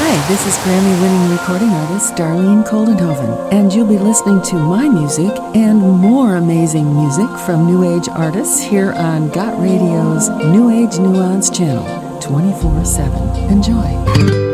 Hi, this is Grammy-winning recording artist Darlene Koldenhoven, and you'll be listening to my music and more amazing music from New Age artists here on Got Radio's New Age Nuance channel, 24/7. Enjoy.